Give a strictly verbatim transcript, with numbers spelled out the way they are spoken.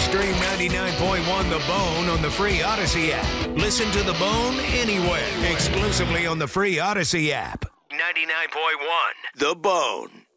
Stream ninety-nine point one The Bone on the free Odyssey app. Listen to The Bone anywhere, exclusively on the free Odyssey app. ninety-nine point one The Bone.